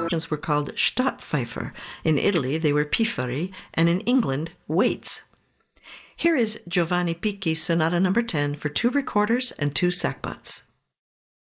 were called Stadtpfeifer. In Italy, they were Pifferi, and in England, Waits. Here is Giovanni Picchi's Sonata No. 10 for 2 recorders and 2 sackbuts.